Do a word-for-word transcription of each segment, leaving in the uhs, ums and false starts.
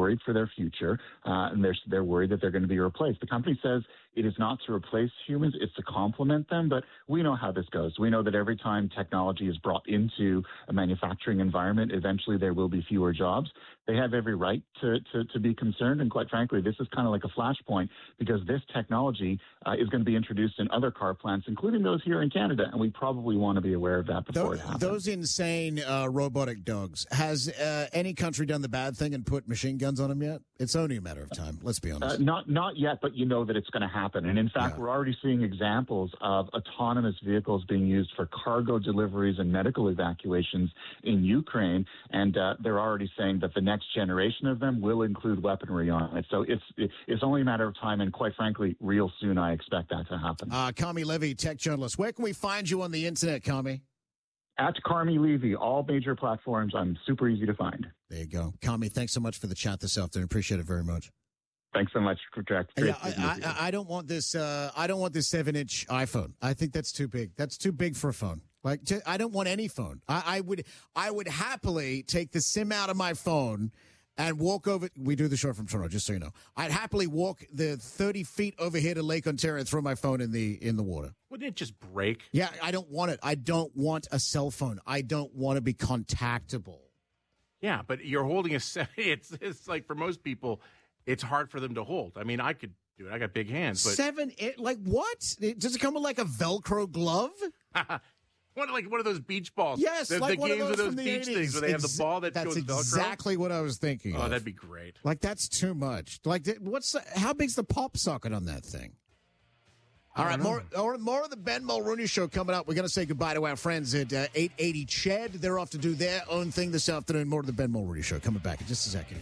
worried for their future, uh, and they're, they're worried that they're going to be replaced. The company says it is not to replace humans, it's to complement them, but we know how this goes. We know that every time technology is brought into a manufacturing environment, eventually there will be fewer jobs. They have every right to, to, to be concerned, and quite frankly, this is kind of like a flashpoint because this technology uh, is going to be introduced in other car plants, including those here in Canada, and we probably want to be aware of that before those, it happens. Those insane uh, robotic dogs. Has uh, any country done the bad thing and put machine guns on them yet? It's only a matter of time, let's be honest. Uh, not not yet, but you know that it's going to happen. And in fact, yeah. we're already seeing examples of autonomous vehicles being used for cargo deliveries and medical evacuations in Ukraine. And uh, they're already saying that the next generation of them will include weaponry on it. So it's it's only a matter of time. And quite frankly, real soon, I expect that to happen. Uh, Carmi Levy, tech journalist. Where can we find you on the internet, Carmi? At Carmi Levy, all major platforms. I'm super easy to find. There you go. Carmi, thanks so much for the chat this afternoon. Appreciate it very much. Thanks so much for Jack. Yeah, I, I, I don't want this. Uh, I don't want this seven-inch iPhone. I think that's too big. That's too big for a phone. Like, to, I don't want any phone. I, I would. I would happily take the SIM out of my phone and walk over. We do the show from Toronto, just so you know. I'd happily walk the thirty feet over here to Lake Ontario and throw my phone in the in the water. Wouldn't it just break? Yeah, I don't want it. I don't want a cell phone. I don't want to be contactable. Yeah, but you're holding a set. It's it's like for most people, it's hard for them to hold. I mean, I could do it. I got big hands. But... Seven, it, like what? Does it come with like a Velcro glove? What, like one of those beach balls? Yes, the, like the one games of those, those from the beach eighties. things where they Ex- have the ball that that's goes Velcro. exactly what I was thinking. Oh, of. that'd be great. Like that's too much. Like what's the, how big's the pop socket on that thing? All right, more, more more of the Ben Mulrooney Show coming up. We're going to say goodbye to our friends at uh, eight eighty C H E D. They're off to do their own thing this afternoon. More of the Ben Mulrooney Show coming back in just a second.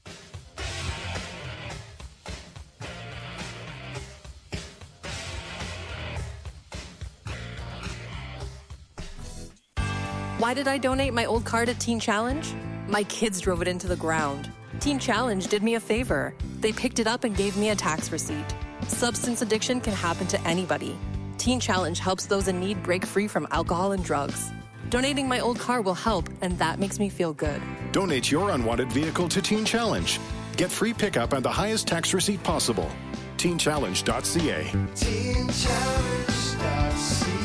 Why did I donate my old car to Teen Challenge? My kids drove it into the ground. Teen Challenge did me a favor. They picked it up and gave me a tax receipt. Substance addiction can happen to anybody. Teen Challenge helps those in need break free from alcohol and drugs. Donating my old car will help, and that makes me feel good. Donate your unwanted vehicle to Teen Challenge. Get free pickup and the highest tax receipt possible. teen challenge dot c a. teen challenge dot c a.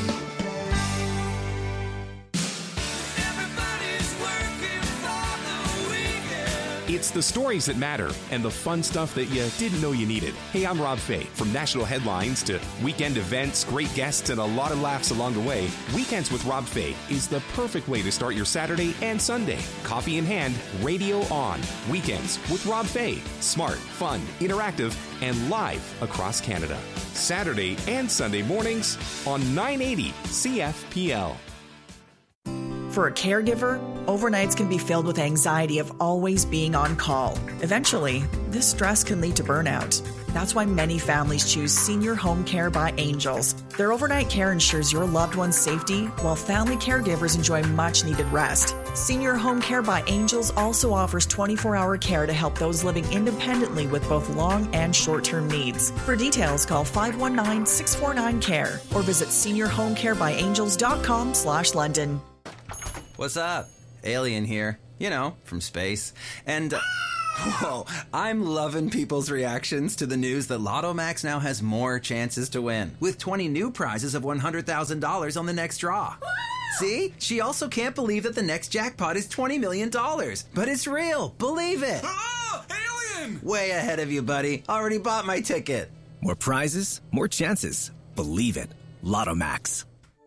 It's the stories that matter and the fun stuff that you didn't know you needed. Hey, I'm Rob Fay. From national headlines to weekend events, great guests, and a lot of laughs along the way, Weekends with Rob Fay is the perfect way to start your Saturday and Sunday. Coffee in hand, radio on. Weekends with Rob Fay. Smart, fun, interactive, and live across Canada. Saturday and Sunday mornings on nine eighty C F P L. For a caregiver, overnights can be filled with anxiety of always being on call. Eventually, this stress can lead to burnout. That's why many families choose Senior Home Care by Angels. Their overnight care ensures your loved one's safety, while family caregivers enjoy much-needed rest. Senior Home Care by Angels also offers twenty-four hour care to help those living independently with both long and short-term needs. For details, call five one nine, six four nine, C A R E or visit senior home care by angels dot com slash London. What's up? Alien here. You know, from space. And, uh, whoa, I'm loving people's reactions to the news that Lotto Max now has more chances to win, with twenty new prizes of one hundred thousand dollars on the next draw. See? She also can't believe that the next jackpot is twenty million dollars. But it's real. Believe it. Oh, alien! Way ahead of you, buddy. Already bought my ticket. More prizes, more chances. Believe it. Lotto Max.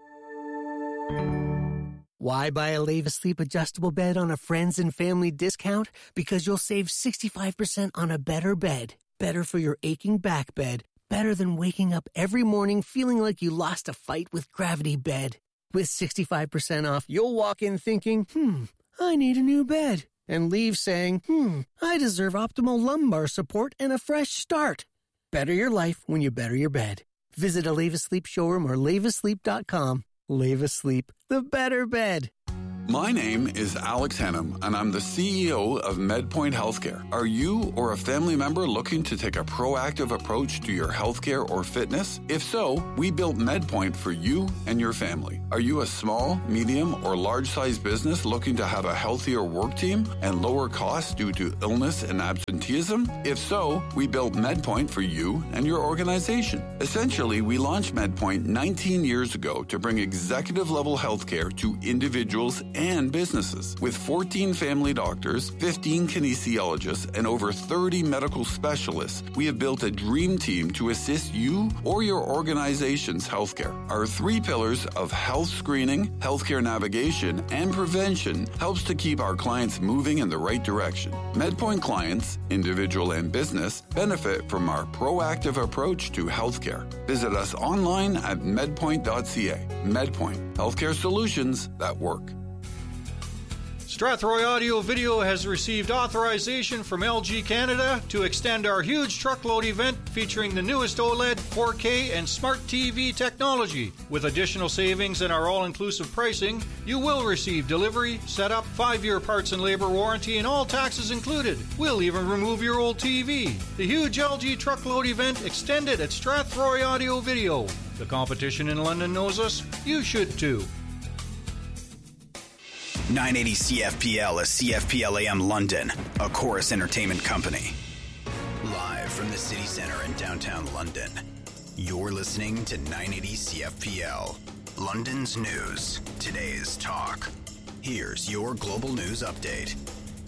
Why buy a Leva Sleep adjustable bed on a friends and family discount? Because you'll save sixty-five percent on a better bed. Better for your aching back bed. Better than waking up every morning feeling like you lost a fight with Gravity Bed. With sixty-five percent off, you'll walk in thinking, hmm, I need a new bed. And leave saying, hmm, I deserve optimal lumbar support and a fresh start. Better your life when you better your bed. Visit a Leva Sleep showroom or leva sleep dot com. Leva Sleep, the better bed. My name is Alex Hennum, and I'm the C E O of MedPoint Healthcare. Are you or a family member looking to take a proactive approach to your healthcare or fitness? If so, we built MedPoint for you and your family. Are you a small, medium, or large-sized business looking to have a healthier work team and lower costs due to illness and absenteeism? If so, we built MedPoint for you and your organization. Essentially, we launched MedPoint nineteen years ago to bring executive-level healthcare to individuals and businesses. With fourteen family doctors, fifteen kinesiologists, and over thirty medical specialists, we have built a dream team to assist you or your organization's healthcare. Our three pillars of health screening, healthcare navigation, and prevention helps to keep our clients moving in the right direction. MedPoint clients, individual and business, benefit from our proactive approach to healthcare. Visit us online at medpoint dot c a. MedPoint, healthcare solutions that work. Strathroy Audio Video has received authorization from L G Canada to extend our huge truckload event featuring the newest OLED, four K, and Smart T V technology. With additional savings and our all-inclusive pricing, you will receive delivery, setup, five-year parts and labor warranty, and all taxes included. We'll even remove your old T V. The huge L G truckload event extended at Strathroy Audio Video. The competition in London knows us. You should too. nine eighty C F P L is C F P L A M London, a Chorus Entertainment company. Live from the city center in downtown London, you're listening to nine eighty C F P L, London's news, today's talk. Here's your global news update.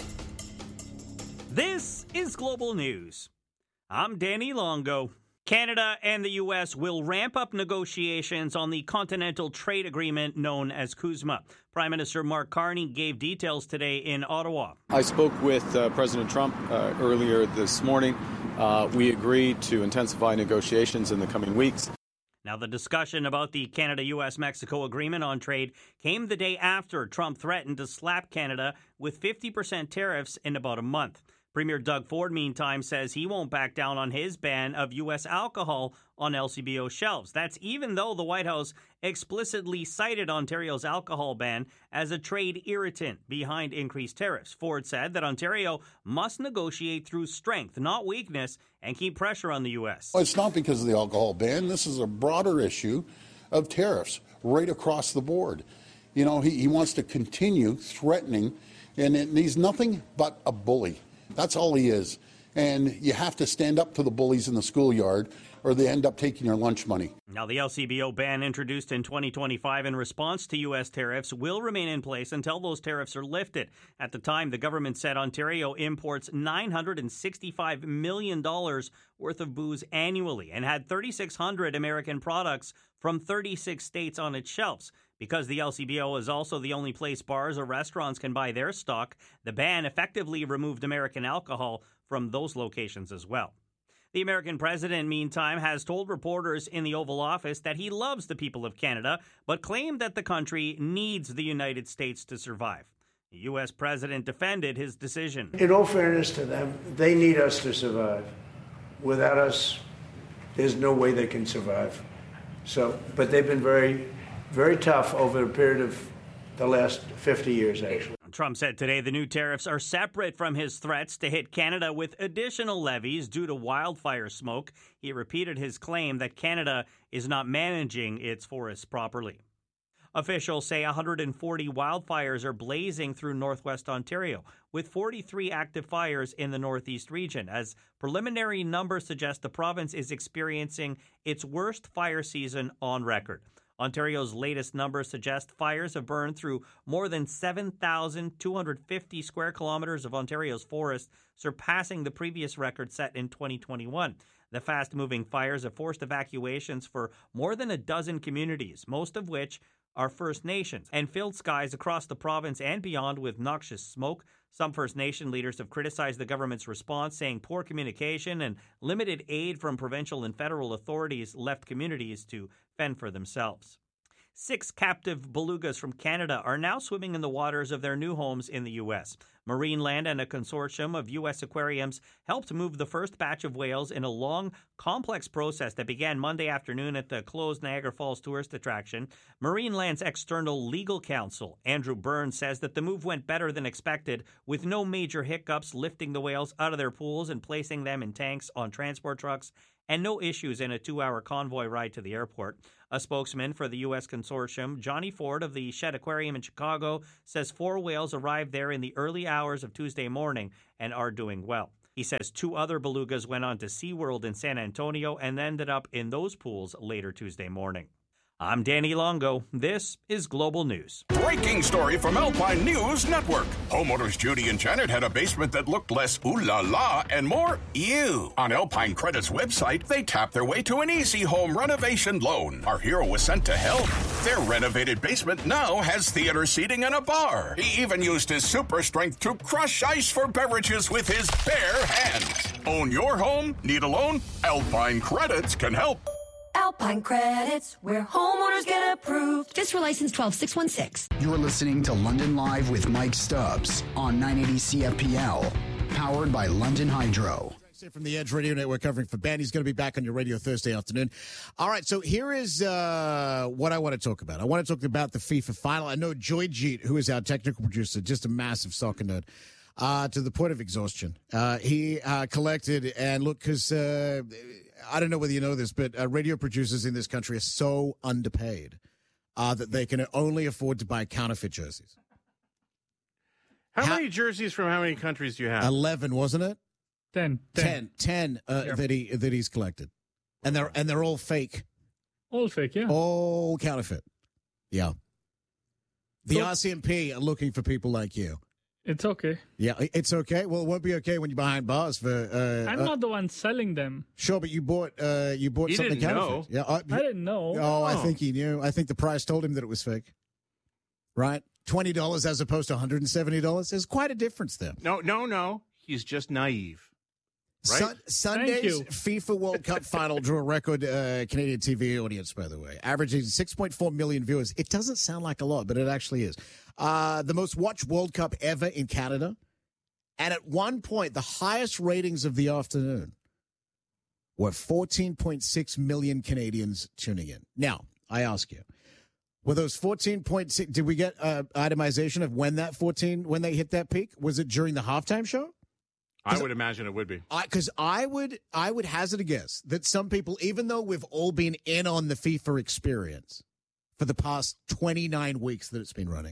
This is Global News. I'm Danny Longo. Canada and the U S will ramp up negotiations on the Continental Trade Agreement known as CUSMA. Prime Minister Mark Carney gave details today in Ottawa. I spoke with uh, President Trump uh, earlier this morning. Uh, we agreed to intensify negotiations in the coming weeks. Now, the discussion about the Canada-U S Mexico agreement on trade came the day after Trump threatened to slap Canada with fifty percent tariffs in about a month. Premier Doug Ford, meantime, says he won't back down on his ban of U S alcohol on L C B O shelves. That's even though the White House explicitly cited Ontario's alcohol ban as a trade irritant behind increased tariffs. Ford said that Ontario must negotiate through strength, not weakness, and keep pressure on the U S. Well, it's not because of the alcohol ban. This is a broader issue of tariffs right across the board. You know, he, he wants to continue threatening, and, it, and he's nothing but a bully. That's all he is. And you have to stand up to the bullies in the schoolyard or they end up taking your lunch money. Now, the L C B O ban introduced in twenty twenty-five in response to U S tariffs will remain in place until those tariffs are lifted. At the time, the government said Ontario imports nine hundred sixty-five million dollars worth of booze annually and had three thousand six hundred American products from thirty-six states on its shelves. Because the L C B O is also the only place bars or restaurants can buy their stock, the ban effectively removed American alcohol from those locations as well. The American president, meantime, has told reporters in the Oval Office that he loves the people of Canada, but claimed that the country needs the United States to survive. The U S president defended his decision. In all fairness to them, they need us to survive. Without us, there's no way they can survive. So, but they've been very, very tough over a period of the last fifty years, actually. Trump said today the new tariffs are separate from his threats to hit Canada with additional levies due to wildfire smoke. He repeated his claim that Canada is not managing its forests properly. Officials say one hundred forty wildfires are blazing through northwest Ontario, with forty-three active fires in the northeast region, as preliminary numbers suggest the province is experiencing its worst fire season on record. Ontario's latest numbers suggest fires have burned through more than seven thousand two hundred fifty square kilometers of Ontario's forest, surpassing the previous record set in twenty twenty-one. The fast-moving fires have forced evacuations for more than a dozen communities, most of which are First Nations, and filled skies across the province and beyond with noxious smoke. Some First Nation leaders have criticized the government's response, saying poor communication and limited aid from provincial and federal authorities left communities to fend for themselves. Six captive belugas from Canada are now swimming in the waters of their new homes in the U S. Marineland and a consortium of U S aquariums helped move the first batch of whales in a long, complex process that began Monday afternoon at the closed Niagara Falls tourist attraction. Marineland's external legal counsel, Andrew Burns, says that the move went better than expected, with no major hiccups lifting the whales out of their pools and placing them in tanks on transport trucks, and no issues in a two-hour convoy ride to the airport. A spokesman for the U S consortium, Johnny Ford of the Shedd Aquarium in Chicago, says four whales arrived there in the early hours of Tuesday morning and are doing well. He says two other belugas went on to SeaWorld in San Antonio and ended up in those pools later Tuesday morning. I'm Danny Longo. This is Global News. Breaking story from Alpine News Network. Homeowners Judy and Janet had a basement that looked less ooh la la and more ew. On Alpine Credit's website, they tapped their way to an easy home renovation loan. Our hero was sent to help. Their renovated basement now has theater seating and a bar. He even used his super strength to crush ice for beverages with his bare hands. Own your home? Need a loan? Alpine Credits can help. Alpine Credits, where homeowners get approved. Fiscal license twelve six one six. You're listening to London Live with Mike Stubbs on nine eighty C F P L, powered by London Hydro. From the Edge Radio Network covering for Ben. He's going to be back on your radio Thursday afternoon. All right, so here is uh, what I want to talk about. I want to talk about the FIFA final. I know Joyjeet, who is our technical producer, just a massive soccer nerd, uh, to the point of exhaustion. Uh, he uh, collected, and look, because uh, I don't know whether you know this, but uh, radio producers in this country are so underpaid uh, that they can only afford to buy counterfeit jerseys. How, how many jerseys from how many countries do you have? eleven, wasn't it? Ten. Ten. Ten uh, Yep. that he that he's collected. And they're and they're all fake. All fake, yeah. All counterfeit. Yeah. The So- R C M P are looking for people like you. It's okay. Yeah, it's okay. Well, it won't be okay when you're behind bars for. Uh, I'm uh, not the one selling them. Sure, but you bought uh, you bought He something didn't counterfeit. know. Yeah, I, I didn't know. Oh, I Oh. think he knew. I think the price told him that it was fake. Right, twenty dollars as opposed to one hundred and seventy dollars. There's quite a difference there. No, no, no. He's just naive. Right? Sun- Sunday's you. FIFA World Cup final drew a record uh, Canadian T V audience, by the way, averaging six point four million viewers. It doesn't sound like a lot, but it actually is. Uh, the most watched World Cup ever in Canada. And at one point, the highest ratings of the afternoon were fourteen point six million Canadians tuning in. Now, I ask you, were those fourteen point six, did we get uh, itemization of when that fourteen, when they hit that peak? Was it during the halftime show? I would imagine it would be. Because I, I would, I would hazard a guess that some people, even though we've all been in on the FIFA experience for the past twenty-nine weeks that it's been running,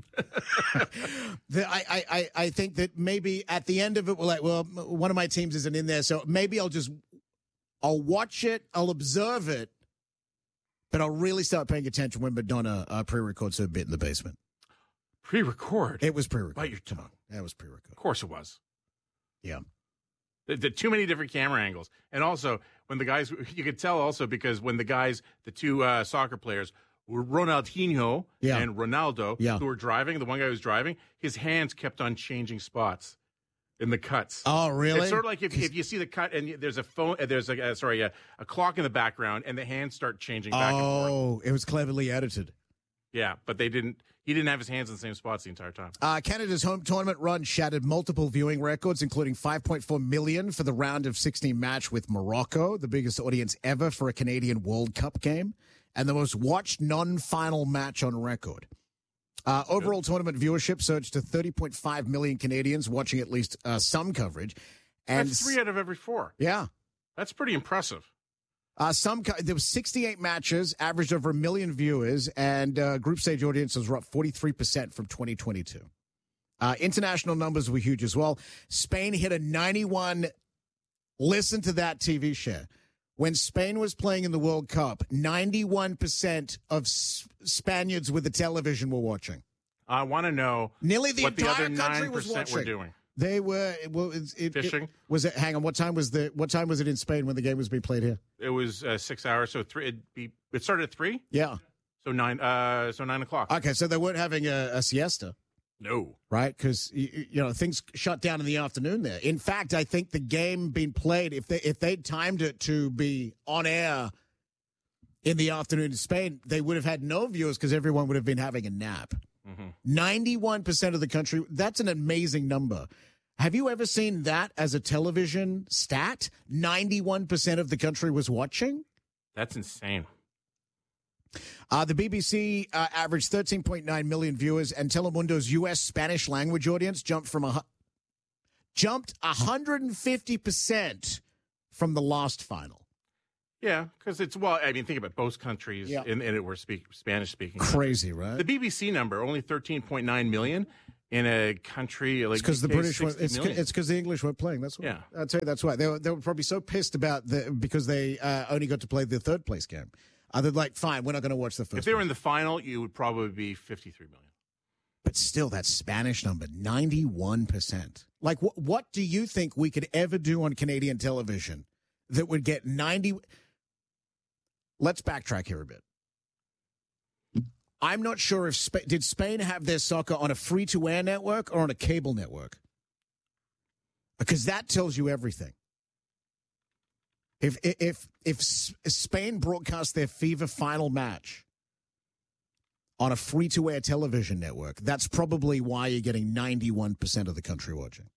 the, I, I, I, I think that maybe at the end of it, we're like, well, one of my teams isn't in there, so maybe I'll just, I'll watch it, I'll observe it, but I'll really start paying attention when Madonna uh, pre-records her bit in the basement. Pre-record? It was pre-record. Bite your tongue. That was pre-record. Of course it was. Yeah. The, the too many different camera angles. And also, when the guys, you could tell also because when the guys, the two uh, soccer players, were Ronaldinho Yeah. and Ronaldo, Yeah. who were driving, the one guy who was driving, his hands kept on changing spots in the cuts. Oh, really? It's sort of like if, if you see the cut and there's a phone, uh, there's a, uh, sorry, a, a clock in the background and the hands start changing back and forth. Oh, it was cleverly edited. Yeah, but they didn't, he didn't have his hands in the same spots the entire time. Uh, Canada's home tournament run shattered multiple viewing records, including five point four million for the round of sixteen match with Morocco, the biggest audience ever for a Canadian World Cup game, and the most watched non-final match on record. Uh, overall tournament viewership surged to thirty point five million Canadians watching at least uh, some coverage. And That's three out of every four. Yeah. That's pretty impressive. Uh, some co- there was sixty-eight matches, averaged over a million viewers, and uh, group stage audiences were up forty-three percent from twenty twenty-two. Uh, international numbers were huge as well. Spain hit a ninety-one. Listen to that T V share. When Spain was playing in the World Cup, ninety-one percent of S- Spaniards with the television were watching. I want to know Nearly the what the entire other country nine was percent watching. were doing. They were well, it, it, Fishing? It, was it? Hang on. What time was the? What time was it in Spain when the game was being played here? It was uh, six hours, so three. It'd be, it started at three. Yeah. So nine. Uh, so nine o'clock. Okay, so they weren't having a, a siesta. No. Right? Because, you, you know, things shut down in the afternoon there. In fact, I think the game being played, if they if they timed it to be on air in the afternoon in Spain, they would have had no viewers because everyone would have been having a nap. Mm-hmm. ninety-one percent of the country, that's an amazing number. Have you ever seen that as a television stat? ninety-one percent of the country was watching? That's insane. Uh, the B B C uh, averaged thirteen point nine million viewers, and Telemundo's U S Spanish language audience jumped from a jumped one hundred fifty percent from the last final. Yeah, because it's, well, I mean, think about it, both countries Yeah. in, in it were speak, Spanish-speaking. Crazy, right? The B B C number, only thirteen point nine million in a country like It's because the U K, British were, sixty it's million. it's because the English weren't playing. That's why. Yeah. I'll tell you that's why. They were, they were probably so pissed about the because they uh, only got to play the third place game. Uh, they're like, fine, we're not going to watch the first. If they were in the final, you would probably be fifty-three million. But still, that Spanish number, ninety-one percent. Like, wh- what do you think we could ever do on Canadian television that would get ninety? Let's backtrack here a bit. I'm not sure if Sp- did Spain have their soccer on a free-to-air network or on a cable network? Because that tells you everything. If if if Spain broadcast their FIFA final match on a free-to-air television network, that's probably why you're getting ninety-one percent of the country watching.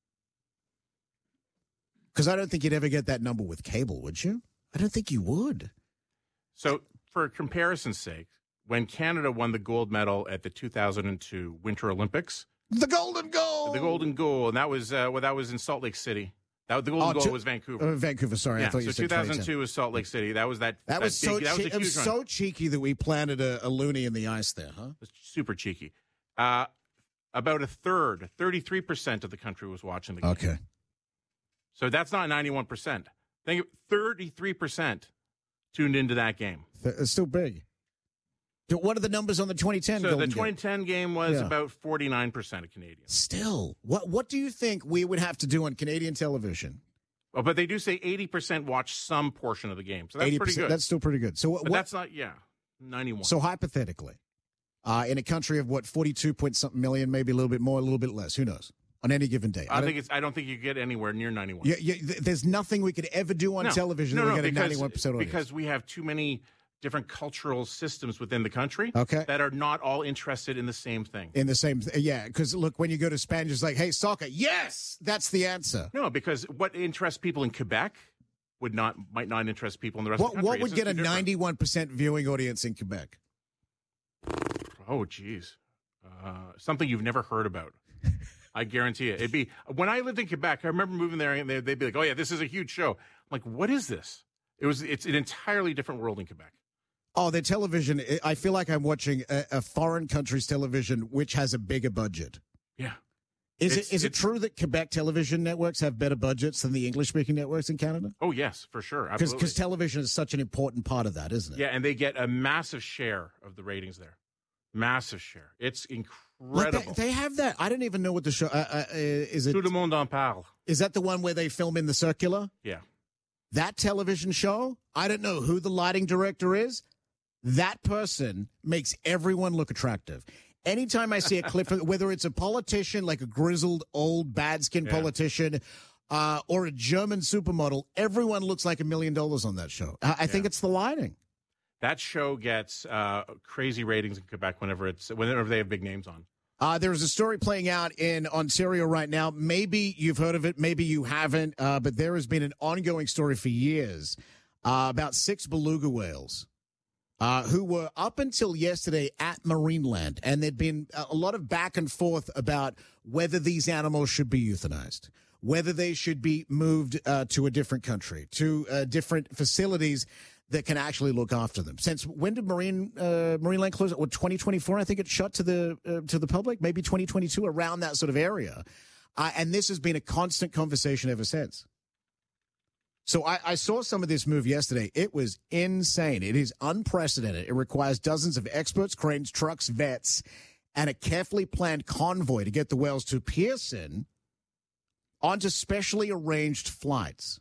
Because I don't think you'd ever get that number with cable, would you? I don't think you would. So, for comparison's sake, when Canada won the gold medal at the two thousand two Winter Olympics, the golden goal, the golden goal, and that was uh, well, that was in Salt Lake City. That the golden Oh, goal two- was Vancouver. uh, Vancouver, sorry, I yeah, thought you so said two thousand two twenty ten. was Salt Lake City. That was that. That was so big, that was a che- it was huge run. so cheeky that we planted a, a loony in the ice there, huh? It was super cheeky. Uh, about a third, thirty-three percent of the country was watching the game. Okay. So that's not ninety-one percent. Think thirty-three percent tuned into that game. Th- It's still big. So what are the numbers on the twenty ten So golden the goal? twenty ten game was Yeah. about forty-nine percent of Canadians. Still, what what do you think we would have to do on Canadian television? Oh, but they do say eighty percent watch some portion of the game. So that's eighty pretty percent. good. That's still pretty good. So what? But what- that's not, yeah, ninety-one. So hypothetically, uh, in a country of what forty-two point something million, maybe a little bit more, a little bit less. Who knows? On any given day, I, don't- think it's. I don't think you get anywhere near ninety-one. Yeah, yeah, th- there's nothing we could ever do on No. television no, that no, we're getting because, ninety-one percent audience. because we have too many different cultural systems within the country Okay. that are not all interested in the same thing. In the same, th- yeah, because look, when you go to Spain, it's like, hey, soccer, yes, that's the answer. No, because what interests people in Quebec would not might not interest people in the rest What of the country. what would It's get just a too different. ninety-one percent viewing audience in Quebec? Oh, geez. Uh, something you've never heard about. I guarantee it. It'd be when I lived in Quebec. I remember moving there, and they'd, they'd be like, "Oh yeah, this is a huge show." I'm like, "What is this?" It was. It's an entirely different world in Quebec. Oh, their television. I- I feel like I'm watching a, a foreign country's television, which has a bigger budget. Yeah. Is It's- it is it it's- true that Quebec television networks have better budgets than the English speaking networks in Canada? Oh yes, for sure. Because Absolutely. television is such an important part of that, isn't it? Yeah, and they get a massive share of the ratings there. Massive share. It's Like incredible. they, they have that. I don't even know what the show uh, uh, is. It Tout le monde en parle. is that the one where they film in the circular? Yeah. That television show, I don't know who the lighting director is. That person makes everyone look attractive. Anytime I see a clip, of- whether it's a politician, like a grizzled, old, bad-skinned Yeah. politician, uh, or a German supermodel, everyone looks like a million dollars on that show. I, I think it's the lighting. That show gets uh, crazy ratings in Quebec whenever it's whenever they have big names on. Uh, there's a story playing out in Ontario right now. Maybe you've heard of it, maybe you haven't, uh, but there has been an ongoing story for years uh, about six beluga whales uh, who were up until yesterday at Marineland, and there'd been a lot of back and forth about whether these animals should be euthanized, whether they should be moved uh, to a different country, to uh, different facilities that can actually look after them. Since when did Marine uh, Marineland close? What, twenty twenty-four? I think it shut to the uh, to the public. Maybe twenty twenty-two, around that sort of area. Uh, and this has been a constant conversation ever since. So I, I saw some of this move yesterday. It was insane. It is unprecedented. It requires dozens of experts, cranes, trucks, vets, and a carefully planned convoy to get the whales to Pearson onto specially arranged flights.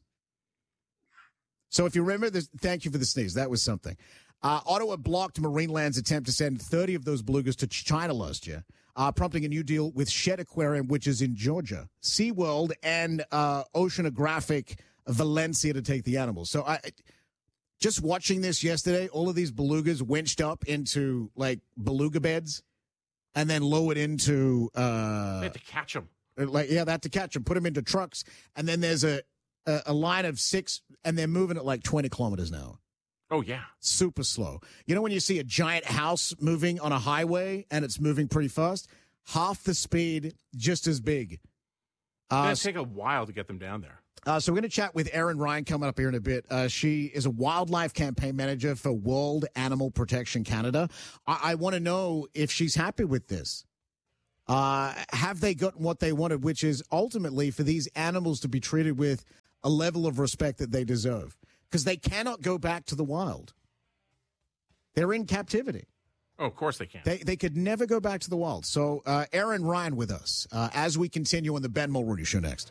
So if you remember this, thank you for the sneeze. That was something. Uh, Ottawa blocked Marineland's attempt to send thirty of those belugas to China last year, uh, prompting a new deal with Shed Aquarium, which is in Georgia, SeaWorld, and uh, Oceanographic Valencia to take the animals. So I, Just watching this yesterday, all of these belugas winched up into, like, beluga beds and then lowered into... Uh, they had to catch them. Like, yeah, they had to catch them, put them into trucks, and then there's a, a, a line of six, and they're moving at, like, twenty kilometers an hour. Oh, yeah. Super slow. You know when you see a giant house moving on a highway and it's moving pretty fast? Half the speed, just as big. Uh, It's going to take a while to get them down there. Uh, so we're going to chat with Erin Ryan coming up here in a bit. Uh, she is a wildlife campaign manager for World Animal Protection Canada. I, I want to know if she's happy with this. Uh, have they gotten what they wanted, which is ultimately for these animals to be treated with a level of respect that they deserve? Because they cannot go back to the wild. They're in captivity. Oh, of course they can. They they could never go back to the wild. So uh, Erin Ryan with us uh, as we continue on the Ben Mulrooney Show next.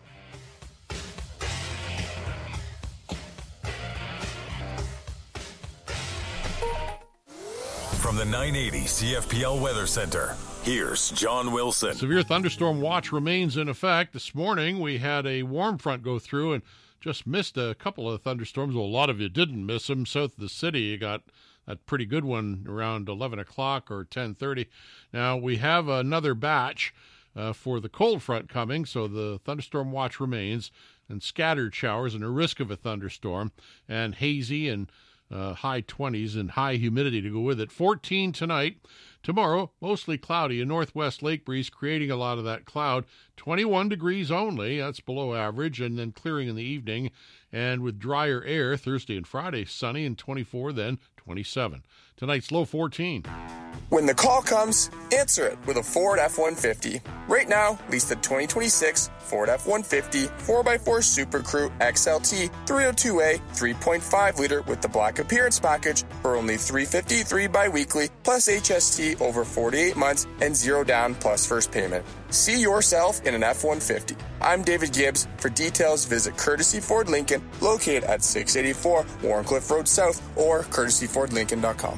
From the nine eighty C F P L Weather Center, here's John Wilson. Severe thunderstorm watch remains in effect. This morning, we had a warm front go through and just missed a couple of thunderstorms. Well, a lot of you didn't miss them. South of the city, you got a pretty good one around eleven o'clock or ten thirty. Now, we have another batch uh, for the cold front coming, so the thunderstorm watch remains, and scattered showers and a risk of a thunderstorm, and hazy and Uh, high twenties and high humidity to go with it. fourteen tonight. Tomorrow, mostly cloudy, a northwest lake breeze creating a lot of that cloud. twenty-one degrees only, that's below average, and then clearing in the evening. And with drier air, Thursday and Friday, sunny, and twenty-four, then twenty-seven. Tonight's low fourteen. When the call comes, answer it with a Ford F one fifty. Right now, lease the twenty twenty-six Ford F one fifty four by four Super Crew X L T three oh two A three point five liter with the Black Appearance Package for only three hundred fifty-three dollars bi-weekly plus H S T over forty-eight months and zero down plus first payment. See yourself in an F one fifty. I'm David Gibbs. For details, visit Courtesy Ford Lincoln, located at six eighty-four Warncliffe Road South, or courtesy ford lincoln dot com.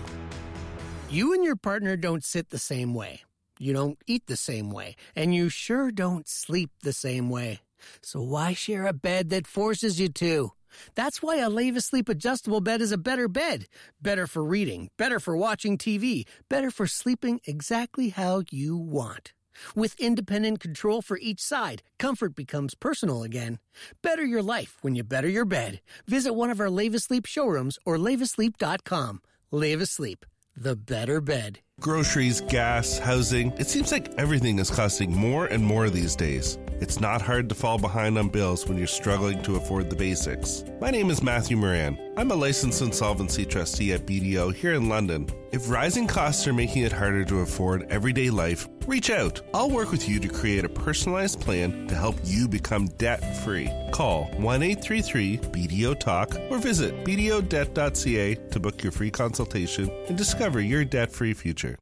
You and your partner don't sit the same way. You don't eat the same way. And you sure don't sleep the same way. So why share a bed that forces you to? That's why a Leva Sleep adjustable bed is a better bed. Better for reading, better for watching T V, better for sleeping exactly how you want. With independent control for each side, comfort becomes personal again. Better your life when you better your bed. Visit one of our Leva Sleep showrooms or leva sleep dot com. Leva Sleep, the better bed. Groceries, gas, housing. It seems like everything is costing more and more these days. It's not hard to fall behind on bills when you're struggling to afford the basics. My name is Matthew Moran. I'm a licensed insolvency trustee at B D O here in London. If rising costs are making it harder to afford everyday life, reach out. I'll work with you to create a personalized plan to help you become debt-free. Call one eight three three B D O talk or visit b d o debt dot c a to book your free consultation and discover your debt-free future.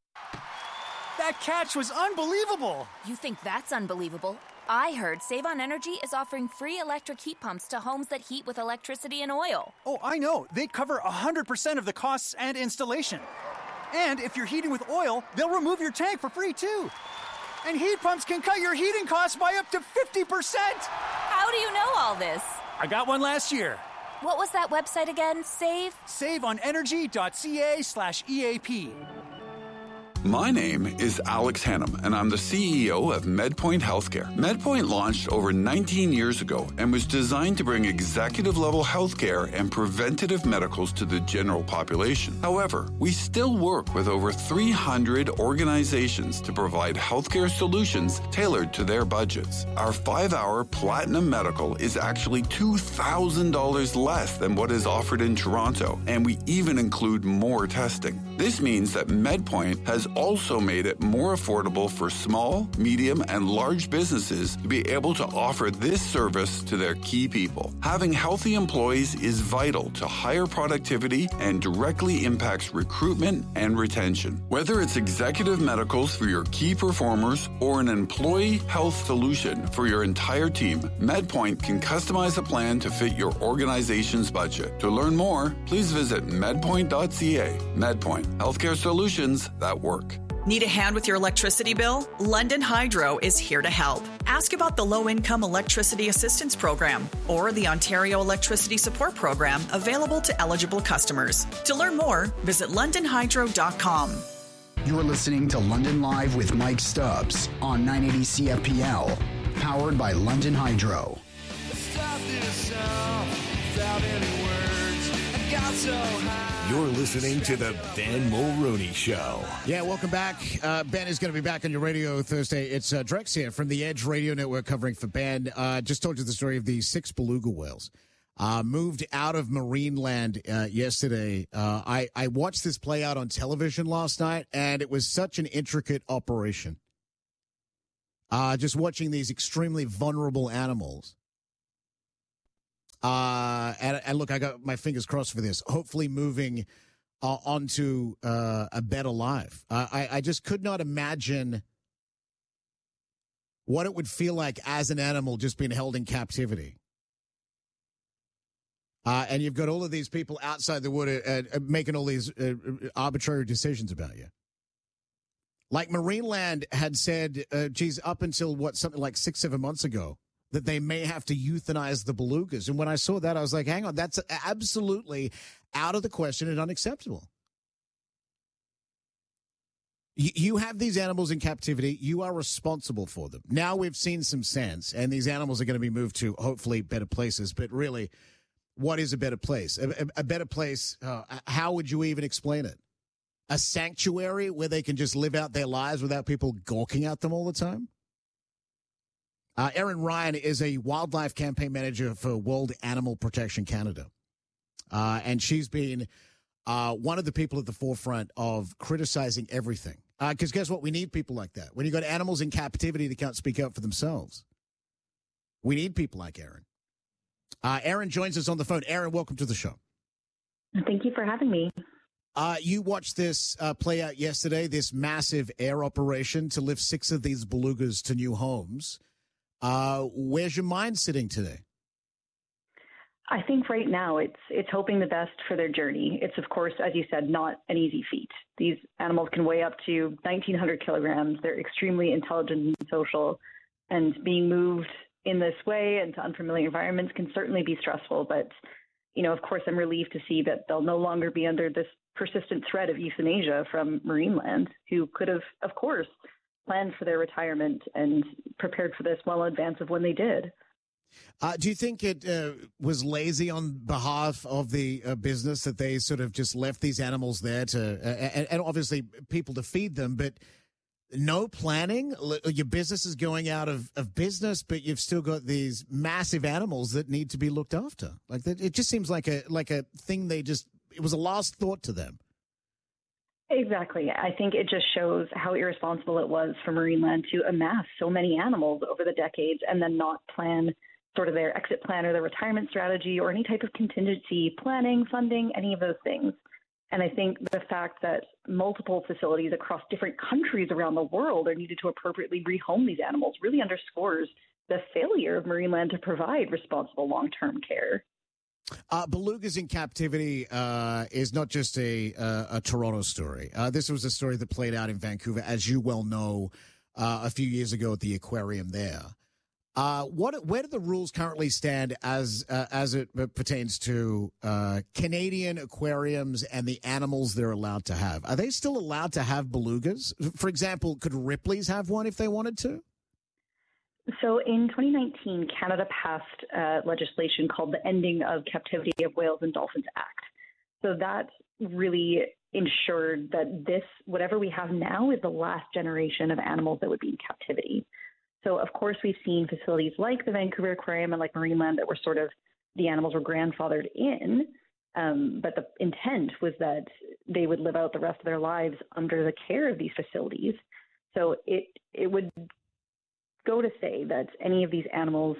That catch was unbelievable! You think that's unbelievable? I heard Save on Energy is offering free electric heat pumps to homes that heat with electricity and oil. Oh, I know. They cover one hundred percent of the costs and installation. And if you're heating with oil, they'll remove your tank for free, too. And heat pumps can cut your heating costs by up to fifty percent! How do you know all this? I got one last year. What was that website again? Save? save on energy dot c a slash E A P. My name is Alex Hannum, and I'm the C E O of MedPoint Healthcare. MedPoint launched over nineteen years ago and was designed to bring executive-level healthcare and preventative medicals to the general population. However, we still work with over three hundred organizations to provide healthcare solutions tailored to their budgets. Our five-hour Platinum Medical is actually two thousand dollars less than what is offered in Toronto, and we even include more testing. This means that MedPoint has also made it more affordable for small, medium, and large businesses to be able to offer this service to their key people. Having healthy employees is vital to higher productivity and directly impacts recruitment and retention. Whether it's executive medicals for your key performers or an employee health solution for your entire team, MedPoint can customize a plan to fit your organization's budget. To learn more, please visit medpoint dot c a. MedPoint, healthcare solutions that work. Need a hand with your electricity bill? London Hydro is here to help. Ask about the Low-Income Electricity Assistance Program or the Ontario Electricity Support Program available to eligible customers. To learn more, visit london hydro dot com. You're listening to London Live with Mike Stubbs on nine eighty C F P L, powered by London Hydro. You're listening to the Ben Mulroney Show. Yeah, welcome back. Uh, Ben is going to be back on your radio Thursday. It's uh, Drex here from the Edge Radio Network covering for Ben. Uh, just told you the story of the six beluga whales. Uh, moved out of Marineland uh, yesterday. Uh, I, I watched this play out on television last night, and it was such an intricate operation. Uh, just watching these extremely vulnerable animals. Uh, and, and look, I got my fingers crossed for this. Hopefully moving uh, onto uh, a better life. Uh, I, I just could not imagine what it would feel like as an animal just being held in captivity. Uh, and you've got all of these people outside the wood uh, uh, making all these uh, arbitrary decisions about you. Like Marineland had said, uh, geez, up until what, something like six, seven months ago, that they may have to euthanize the belugas. And when I saw that, I was like, hang on, that's absolutely out of the question and unacceptable. You, you have these animals in captivity. You are responsible for them. Now we've seen some sense, and these animals are going to be moved to hopefully better places. But really, what is a better place? A, a, a better place, uh, how would you even explain it? A sanctuary where they can just live out their lives without people gawking at them all the time? Uh, Erin Ryan is a wildlife campaign manager for World Animal Protection Canada. Uh, and she's been uh, one of the people at the forefront of criticizing everything. Because uh, guess what? We need people like that. When you've got animals in captivity that can't speak up for themselves, we need people like Erin. Uh, Erin joins us on the phone. Erin, welcome to the show. Thank you for having me. Uh, you watched this uh, play out yesterday, this massive air operation to lift six of these belugas to new homes. Uh, where's your mind sitting today? I think right now it's it's hoping the best for their journey. It's, of course, as you said, not an easy feat. These animals can weigh up to nineteen hundred kilograms. They're extremely intelligent and social, and being moved in this way into unfamiliar environments can certainly be stressful. But, you know, of course, I'm relieved to see that they'll no longer be under this persistent threat of euthanasia from Marineland, who could have, of course, planned for their retirement and prepared for this well in advance of when they did. Uh, do you think it uh, was lazy on behalf of the uh, business that they sort of just left these animals there to, uh, and, and obviously people to feed them, but no planning? Your business is going out of, of business, but you've still got these massive animals that need to be looked after. Like that, it just seems like a like a thing they just, it was a last thought to them. Exactly. I think it just shows how irresponsible it was for Marineland to amass so many animals over the decades and then not plan sort of their exit plan or their retirement strategy or any type of contingency planning, funding, any of those things. And I think the fact that multiple facilities across different countries around the world are needed to appropriately rehome these animals really underscores the failure of Marineland to provide responsible long-term care. Uh, belugas in captivity uh, is not just a, uh, a Toronto story. Uh, this was a story that played out in Vancouver, as you well know, uh, a few years ago at the aquarium there. Uh, what, where do the rules currently stand as uh, as it pertains to uh, Canadian aquariums and the animals they're allowed to have? Are they still allowed to have belugas? For example, could Ripley's have one if they wanted to? So in twenty nineteen, Canada passed uh, legislation called the Ending of Captivity of Whales and Dolphins Act. So that really ensured that this, whatever we have now, is the last generation of animals that would be in captivity. So, of course, we've seen facilities like the Vancouver Aquarium and like Marineland that were sort of, the animals were grandfathered in, um, but the intent was that they would live out the rest of their lives under the care of these facilities. So it it would go to say that any of these animals,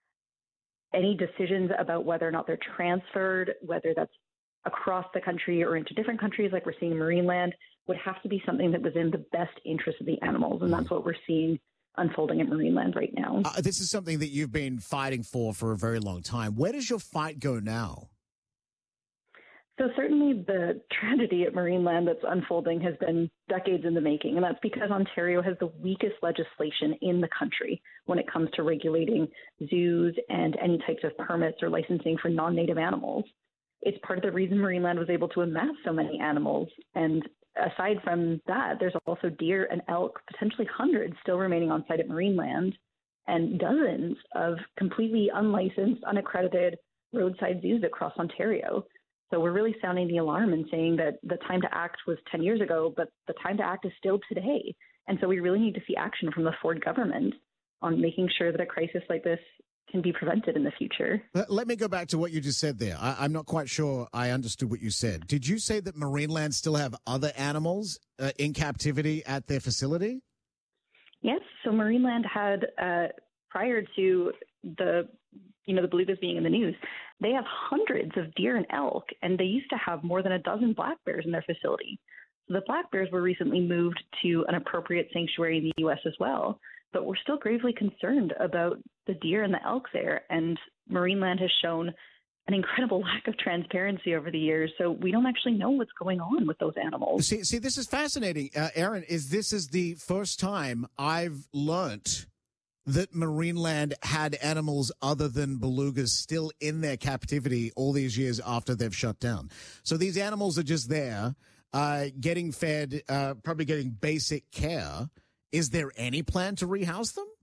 any decisions about whether or not they're transferred, whether that's across the country or into different countries like we're seeing in Marineland, would have to be something that was in the best interest of the animals. And that's what we're seeing unfolding at Marineland right now. Uh, this is something that you've been fighting for for a very long time. Where does your fight go now? So certainly the tragedy at Marineland that's unfolding has been decades in the making, and that's because Ontario has the weakest legislation in the country when it comes to regulating zoos and any types of permits or licensing for non-native animals. It's part of the reason Marineland was able to amass so many animals. And aside from that, there's also deer and elk, potentially hundreds still remaining on site at Marineland, and dozens of completely unlicensed, unaccredited roadside zoos across Ontario. So we're really sounding the alarm and saying that the time to act was ten years ago, but the time to act is still today. And so we really need to see action from the Ford government on making sure that a crisis like this can be prevented in the future. Let, let me go back to what you just said there. I, I'm not quite sure I understood what you said. Did you say that Marineland still have other animals uh, in captivity at their facility? Yes. So Marineland had, uh, prior to the you know, the belugas being in the news, they have hundreds of deer and elk, and they used to have more than a dozen black bears in their facility. So the black bears were recently moved to an appropriate sanctuary in the U S as well, but we're still gravely concerned about the deer and the elk there, and Marineland has shown an incredible lack of transparency over the years, so we don't actually know what's going on with those animals. See, see this is fascinating. Uh, Aaron, is this is the first time I've learnt that Marineland had animals other than belugas still in their captivity all these years after they've shut down. So these animals are just there, uh, getting fed, uh, probably getting basic care. Is there any plan to rehouse them?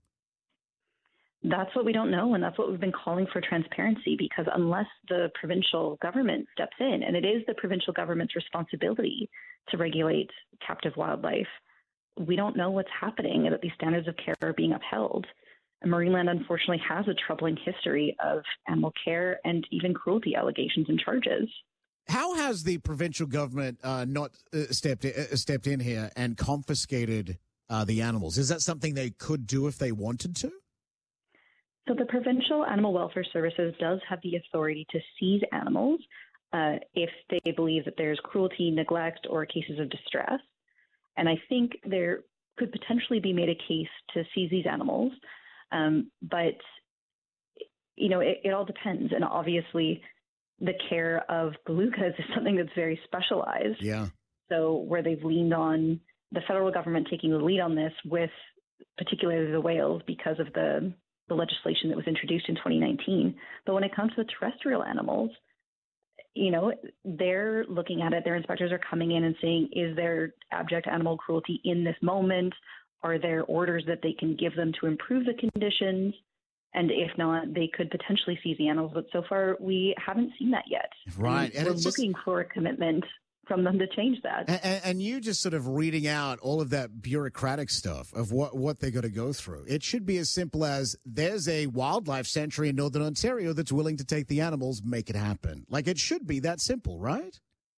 That's what we don't know, and that's what we've been calling for transparency, because unless the provincial government steps in, and it is the provincial government's responsibility to regulate captive wildlife, we don't know what's happening and that these standards of care are being upheld. And Marineland, unfortunately, has a troubling history of animal care and even cruelty allegations and charges. How has the provincial government uh, not uh, stepped uh, stepped in here and confiscated uh, the animals? Is that something they could do if they wanted to? So the Provincial Animal Welfare Services does have the authority to seize animals uh, if they believe that there's cruelty, neglect, or cases of distress. And I think there could potentially be made a case to seize these animals. Um, but, you know, it, it all depends. And obviously, the care of belugas is something that's very specialized. Yeah. So where they've leaned on the federal government taking the lead on this with particularly the whales because of the, the legislation that was introduced in twenty nineteen. But when it comes to the terrestrial animals, you know, they're looking at it. Their inspectors are coming in and saying, is there abject animal cruelty in this moment? Are there orders that they can give them to improve the conditions? And if not, they could potentially seize the animals. But so far, we haven't seen that yet. Right. And, And we're it's just- looking for a commitment from them to change that. And, and, and you just sort of reading out all of that bureaucratic stuff of what, what they're going to go through. It should be as simple as there's a wildlife sanctuary in Northern Ontario that's willing to take the animals, make it happen. Like it should be that simple, right?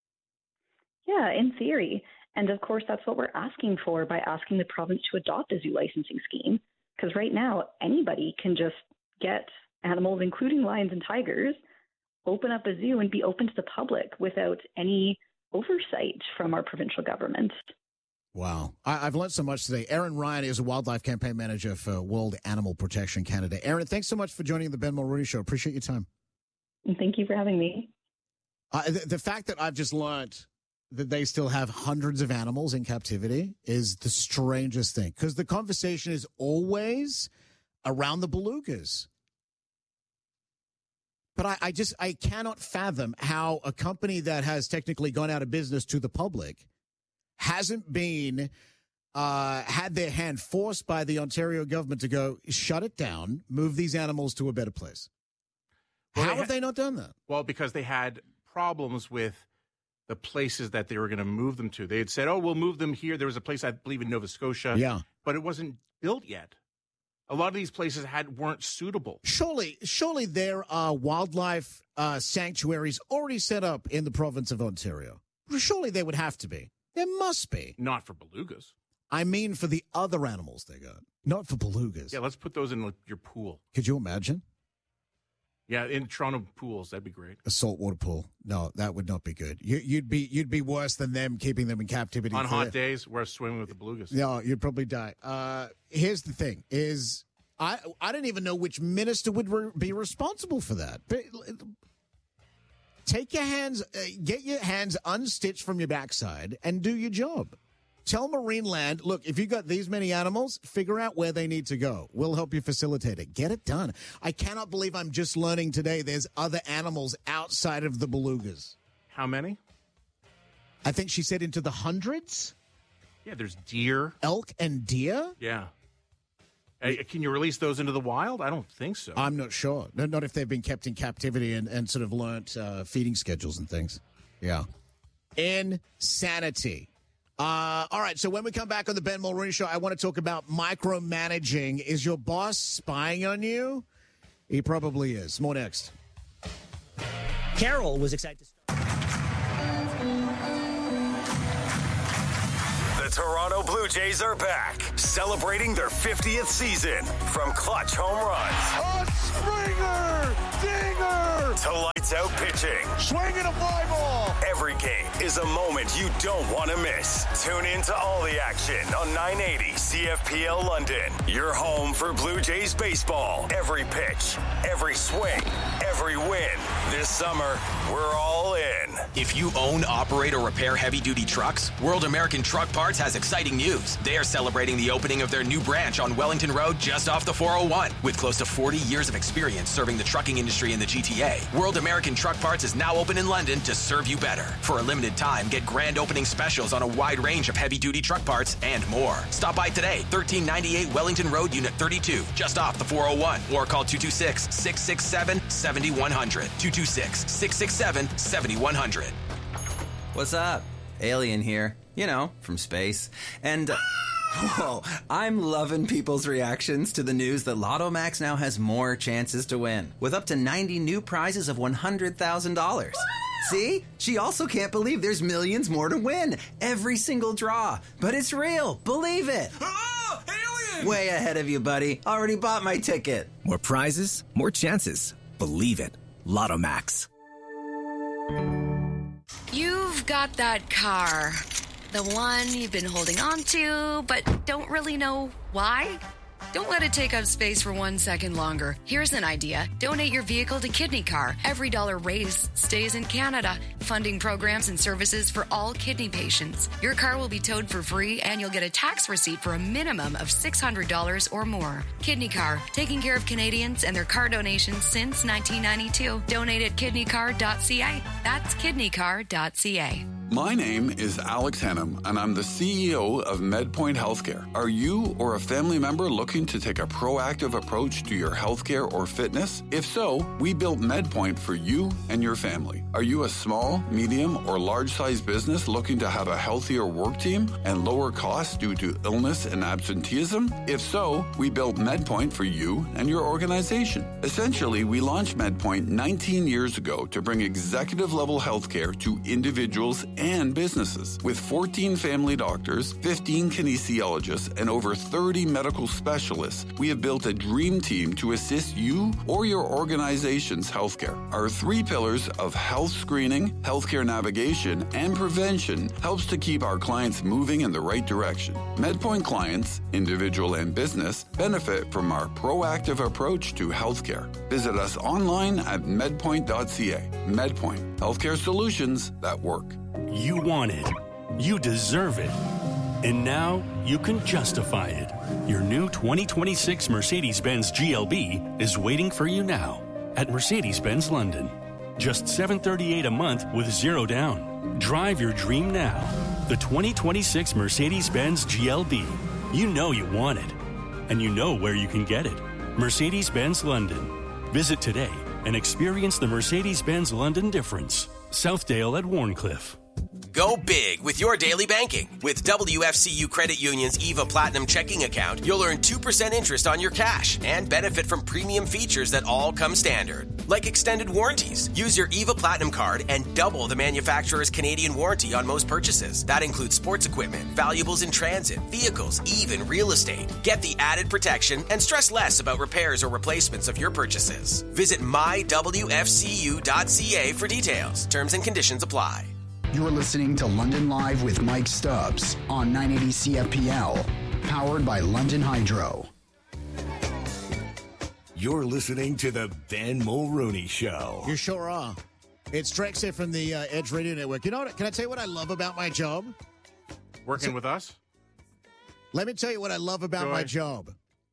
Yeah, in theory. And of course, that's what we're asking for by asking the province to adopt a zoo licensing scheme. Because right now, anybody can just get animals, including lions and tigers, open up a zoo and be open to the public without any oversight from our provincial government. Wow. I, I've learned so much today. Aaron Ryan is a wildlife campaign manager for World Animal Protection Canada. Aaron, thanks so much for joining the Ben Mulroney Show. Appreciate your time. And thank you for having me. Uh, the, the fact that I've just learned that they still have hundreds of animals in captivity is the strangest thing, because the conversation is always around the belugas. But I, I just, I cannot fathom how a company that has technically gone out of business to the public hasn't been, uh, had their hand forced by the Ontario government to go, shut it down, move these animals to a better place. Well, How they have ha- they not done that? Well, because they had problems with the places that they were going to move them to. They had said, oh, we'll move them here. There was a place, I believe, in Nova Scotia. Yeah. But it wasn't built yet. A lot of these places had weren't suitable. Surely, surely there are wildlife uh, sanctuaries already set up in the province of Ontario. Surely there would have to be. There must be. Not for belugas. I mean for the other animals they got, not for belugas. Yeah, let's put those in like, your pool. Could you imagine? Yeah, in Toronto pools, that'd be great. A saltwater pool. No, that would not be good. You, you'd be you'd be worse than them keeping them in captivity. On for hot the- days, we're swimming with the belugas. No, you'd probably die. Uh, here's the thing: is I I don't even know which minister would re- be responsible for that. But, take your hands, uh, get your hands unstitched from your backside and do your job. Tell Marineland, look, if you've got these many animals, figure out where they need to go. We'll help you facilitate it. Get it done. I cannot believe I'm just learning today there's other animals outside of the belugas. How many? I think she said into the hundreds. Yeah, there's deer. Elk and deer? Yeah. Uh, can you release those into the wild? I don't think so. I'm not sure. No, not if they've been kept in captivity and, and sort of learnt uh, feeding schedules and things. Yeah. Insanity. Uh, all right, so when we come back on the Ben Mulrooney Show, I want to talk about micromanaging. Is your boss spying on you? He probably is. More next. Carol was excited to start. The Toronto Blue Jays are back, celebrating their fiftieth season. From clutch home runs. A Springer! Dinger! To lights out pitching. Swinging a fly ball! Every game is a moment you don't want to miss. Tune in to all the action on nine eighty C F P L London. Your home for Blue Jays baseball. Every pitch, every swing, every win. This summer, we're all in. If you own, operate, or repair heavy-duty trucks, World American Truck Parts has exciting news. They are celebrating the opening of their new branch on Wellington Road just off the four oh one. With close to forty years of experience serving the trucking industry in the G T A, World American Truck Parts is now open in London to serve you better. For a limited time, get grand opening specials on a wide range of heavy-duty truck parts and more. Stop by today, thirteen ninety-eight Wellington Road, Unit thirty-two, just off the four oh one, or call two two six, six six seven, seven one zero zero, two two six, six six seven, seven one zero zero. What's up? Alien here. You know, from space. And, uh, whoa, I'm loving people's reactions to the news that Lotto Max now has more chances to win, with up to ninety new prizes of one hundred thousand dollars. See? She also can't believe there's millions more to win. Every single draw. But it's real. Believe it. Oh, alien! Way ahead of you, buddy. Already bought my ticket. More prizes, more chances. Believe it. Lotto Max. You've got that car. The one you've been holding on to, but don't really know why? Don't let it take up space for one second longer. Here's an idea. Donate your vehicle to Kidney Car. Every dollar raised stays in Canada, funding programs and services for all kidney patients. Your car will be towed for free, and you'll get a tax receipt for a minimum of six hundred dollars or more. Kidney Car, taking care of Canadians and their car donations since nineteen ninety-two. Donate at kidney car dot c a. That's kidney car dot c a. My name is Alex Henham, and I'm the C E O of MedPoint Healthcare. Are you or a family member looking to take a proactive approach to your healthcare or fitness? If so, we built MedPoint for you and your family. Are you a small, medium, or large-sized business looking to have a healthier work team and lower costs due to illness and absenteeism? If so, we built MedPoint for you and your organization. Essentially, we launched MedPoint nineteen years ago to bring executive-level healthcare to individuals and businesses. With fourteen family doctors, fifteen kinesiologists, and over thirty medical specialists, we have built a dream team to assist you or your organization's healthcare. Our three pillars of health screening, healthcare navigation, and prevention helps to keep our clients moving in the right direction. MedPoint clients, individual and business, benefit from our proactive approach to healthcare. Visit us online at medpoint dot c a. MedPoint, healthcare solutions that work. You want it. You deserve it. And now you can justify it. Your new twenty twenty-six Mercedes-Benz G L B is waiting for you now at Mercedes-Benz London. Just seven hundred thirty-eight dollars a month with zero down. Drive your dream now. The twenty twenty-six Mercedes-Benz G L B. You know you want it. And you know where you can get it. Mercedes-Benz London. Visit today and experience the Mercedes-Benz London difference. Southdale at Warncliffe. Go big with your daily banking. With W F C U Credit Union's EVA Platinum checking account, you'll earn two percent interest on your cash and benefit from premium features that all come standard. Like extended warranties. Use your EVA Platinum card and double the manufacturer's Canadian warranty on most purchases. That includes sports equipment, valuables in transit, vehicles, even real estate. Get the added protection and stress less about repairs or replacements of your purchases. Visit my w f c u dot c a for details. Terms and conditions apply. You're listening to London Live with Mike Stubbs on nine eighty C F P L, powered by London Hydro. You're listening to the Ben Mulrooney Show. You sure are. It's Drex here from the uh, Edge Radio Network. You know what? Can I tell you what I love about my job? Working So- with us? Let me tell you what I love about Go my ahead. job.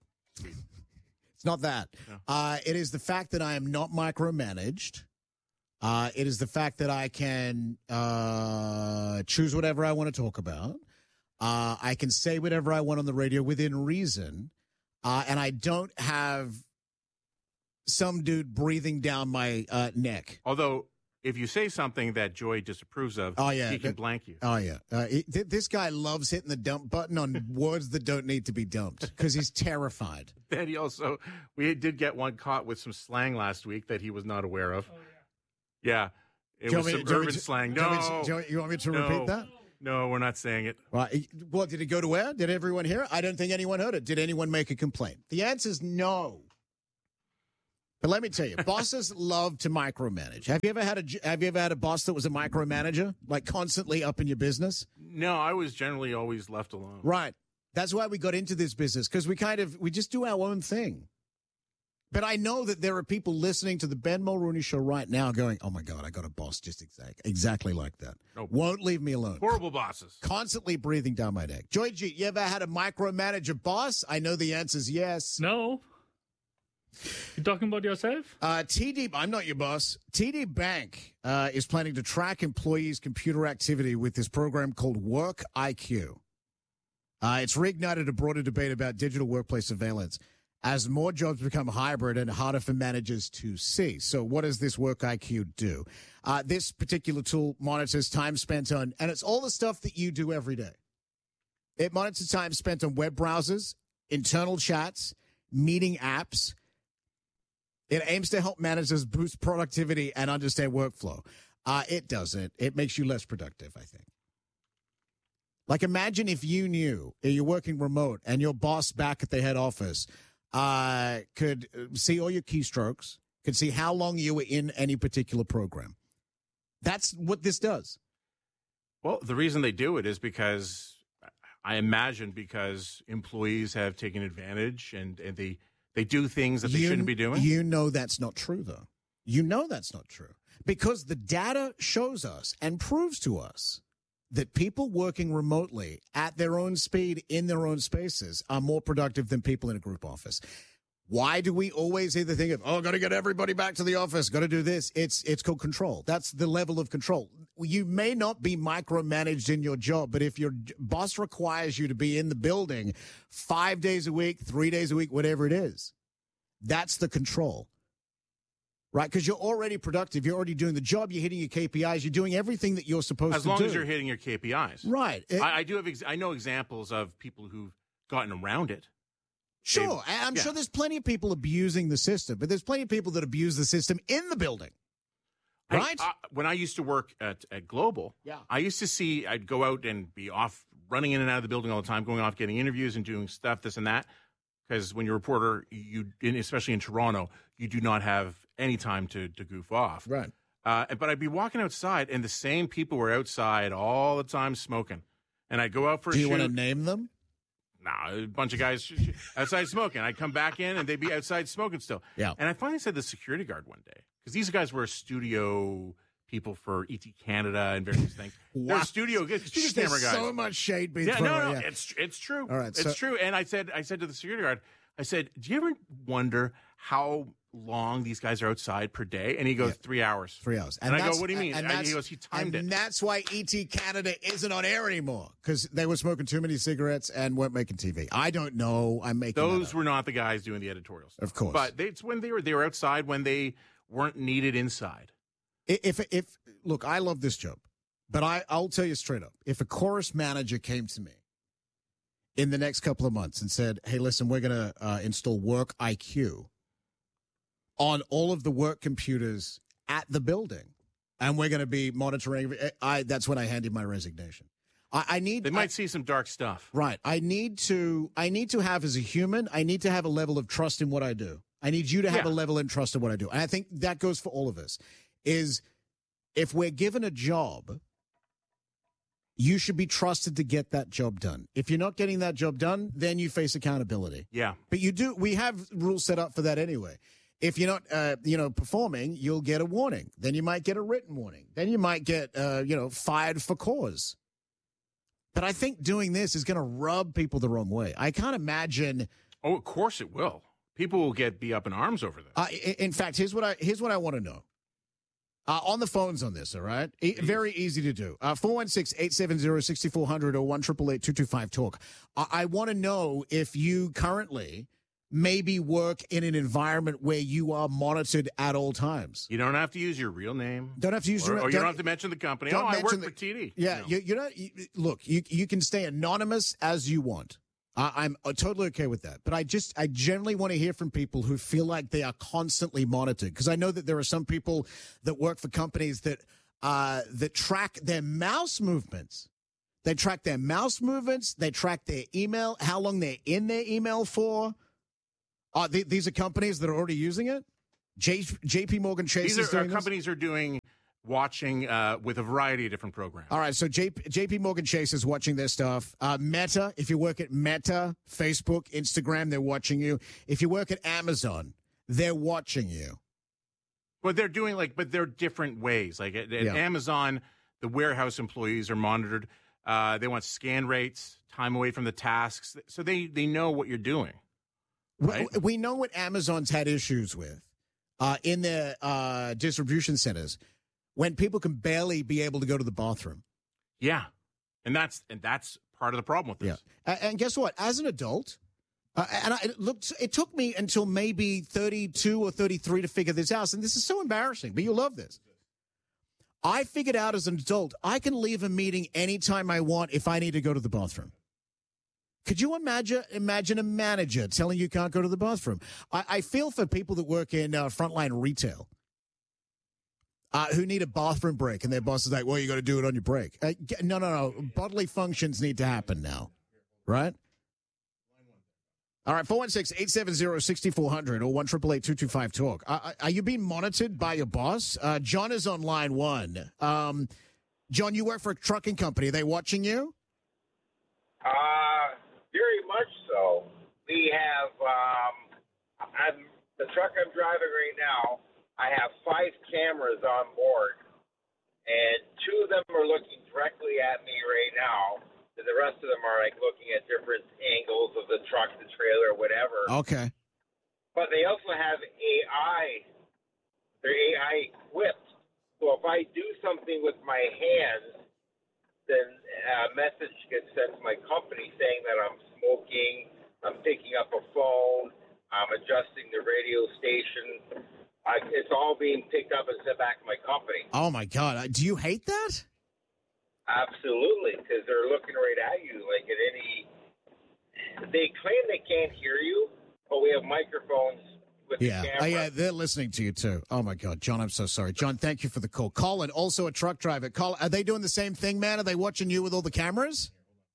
It's not that. Uh, it is the fact that I am not micromanaged. Uh, it is the fact that I can uh, choose whatever I want to talk about. Uh, I can say whatever I want on the radio within reason. Uh, and I don't have some dude breathing down my uh, neck. Although, if you say something that Joy disapproves of, Oh, yeah. he can That- blank you. Oh, yeah. Uh, it, th- this guy loves hitting the dump button on words that don't need to be dumped because he's terrified. Then he also, we did get one caught with some slang last week that he was not aware of. yeah. It Do you was want me- some do you want me urban to- slang. do you want me No. to- do you- you want me to No. repeat that? No, we're not saying it. Right. Well, did it go to where? Did everyone hear it? I don't think anyone heard it. Did anyone make a complaint? The answer is no. But let me tell you, bosses love to micromanage. Have you ever had a j- Have you ever had a boss that was a micromanager, like constantly up in your business? No, I was generally always left alone. Right. That's why we got into this business, because we kind of we just do our own thing. But I know that there are people listening to the Ben Mulrooney Show right now going, "Oh my God, I got a boss just exact, exactly like that. Nope. Won't leave me alone. Horrible bosses. Constantly breathing down my neck." Joy G, you ever had a micromanager boss? I know the answer is yes. No. You talking about yourself? Uh, T D, I'm not your boss. T D Bank uh, is planning to track employees' computer activity with this program called Work I Q. Uh, it's reignited a broader debate about digital workplace surveillance as more jobs become hybrid and harder for managers to see. So what does this Work I Q do? Uh, this particular tool monitors time spent on, and it's all the stuff that you do every day. It monitors time spent on web browsers, internal chats, meeting apps. It aims to help managers boost productivity and understand workflow. Uh, it doesn't. It makes you less productive, I think. Like, imagine if you knew you're working remote and your boss back at the head office uh, could see all your keystrokes, could see how long you were in any particular program. That's what this does. Well, the reason they do it is because, I imagine, because employees have taken advantage and, and they, they do things that they You- shouldn't be doing. You know that's not true, though. You know that's not true. Because the data shows us and proves to us that people working remotely at their own speed in their own spaces are more productive than people in a group office. Why do we always either think of, oh, got to get everybody back to the office, got to do this? It's it's called control. That's the level of control. You may not be micromanaged in your job, but if your boss requires you to be in the building five days a week, three days a week, whatever it is, that's the control. Right? Because you're already productive. You're already doing the job. You're hitting your K P Is. You're doing everything that you're supposed As to long do. as you're hitting your K P Is. Right. It- I, I do have, ex- I know examples of people who've gotten around it. Sure. They've- and I'm yeah. sure there's plenty of people abusing the system, but there's plenty of people that abuse the system in the building. I- Right? I- when I used to work at, at Global, Yeah. I used to see, I'd go out and be off, running in and out of the building all the time, going off, getting interviews and doing stuff, this and that. Because when you're a reporter, you, in, especially in Toronto, you do not have any time to, to goof off. Right. Uh, but I'd be walking outside, and the same people were outside all the time smoking. And I'd go out for Do a you shoot. want to name them? Nah, a bunch of guys sh- sh- outside smoking. I'd come back in, and they'd be outside smoking still. Yeah. And I finally said to the security guard one day, because these guys were studio people for E T Canada and various things. They're Wow. studio, studio There's camera guys. so much shade being Yeah, thrown. no, right, no, yeah. it's it's true. All right, it's so- true. And I said, I said to the security guard, I said, do you ever wonder how long these guys are outside per day? And he goes, three hours. Three hours. And, I go, that's- what do you mean? And And that's, he goes, he timed and it. that's why E T Canada isn't on air anymore, because they were smoking too many cigarettes and weren't making T V. I don't know. I'm making that Those up. were not the guys doing the editorial stuff. Of course. But they, it's when they were they were outside when they weren't needed inside. If if look, I love this job, but I I'll tell you straight up, if a chorus manager came to me in the next couple of months and said, "Hey, listen, we're going to uh, install Work I Q on all of the work computers at the building, and we're going to be monitoring," I that's when I handed my resignation. I, I need. They might I- see some dark stuff. Right. I need to I need to have, as a human, I need to have a level of trust in what I do. I need you to have Yeah. a level of trust in what I do. And I think that goes for all of us. Is if we're given a job, you should be trusted to get that job done. If you're not getting that job done, then you face accountability. Yeah. But you do we have rules set up for that anyway. If you're not, uh, you know, performing, you'll get a warning. Then you might get a written warning. Then you might get, uh, you know, fired for cause. But I think doing this is going to rub people the wrong way. I can't imagine. Oh, of course it will. People will get be up in arms over this. Uh, in fact, here's what I here's what I want to know. Uh, on the phones on this, all right? E- very easy to do. Uh, four one six, eight seven zero, six four zero zero or one eight eight eight, two two five, talk. I, I want to know if you currently maybe work in an environment where you are monitored at all times. You don't have to use your real name. Don't have to use or, your Or don't, you don't have to mention the company. Don't Oh, I work the, for T D. Yeah, No. you, you don't. You, look, you you can stay anonymous as you want. I, I'm uh, totally okay with that. But I just, I generally want to hear from people who feel like they are constantly monitored. Because I know that there are some people that work for companies that uh, that track their mouse movements. They track their mouse movements. They track their email, how long they're in their email for. Uh, th- these are companies that are already using it. J- JP Morgan Chase These is are uh, doing companies are doing watching uh, with a variety of different programs. All right, so J- JP Morgan Chase is watching their stuff. Uh, Meta, if you work at Meta, Facebook, Instagram, they're watching you. If you work at Amazon, they're watching you. But they're doing like, but they're different ways. Like at, at Yeah. Amazon, the warehouse employees are monitored. Uh, they want scan rates, time away from the tasks, so they they know what you're doing. Right? We, we know what Amazon's had issues with uh, in their uh, distribution centers when people can barely be able to go to the bathroom. Yeah, and that's and that's part of the problem with this. Yeah, and guess what? As an adult, uh, and I, it looked, it took me until maybe thirty-two or thirty-three to figure this out, and this is so embarrassing. But you'll love this. I figured out as an adult, I can leave a meeting anytime I want if I need to go to the bathroom. Could you imagine imagine a manager telling you can't go to the bathroom? I, I feel for people that work in uh, frontline retail uh, who need a bathroom break, and their boss is like, well, you got to do it on your break. Uh, get, no, no, no. Bodily functions need to happen now, right? All right, four one six, eight seven zero, six four zero zero or one eight eight eight, two two five, talk. Uh, are you being monitored by your boss? Uh, John is on line one. Um, John, you work for a trucking company. Are they watching you? Uh, very much so. We have, um, I'm, the truck I'm driving right now, I have five cameras on board, and two of them are looking directly at me right now, and the rest of them are, like, looking at different angles of the truck, the trailer, whatever. Okay. But they also have A I. They're A I equipped. So if I do something with my hands, then a message gets sent to my company saying that I'm smoking, I'm picking up a phone, I'm adjusting the radio station. I, it's all being picked up and sent back to my company. Oh, my God. Uh, Do you hate that? Absolutely, because they're looking right at you. Like at any, they claim they can't hear you, but we have microphones with Yeah. the Oh, camera. yeah, they're listening to you, too. Oh, my God. John, I'm so sorry. John, thank you for the call. Colin, also a truck driver. Colin, are they doing the same thing, man? Are they watching you with all the cameras?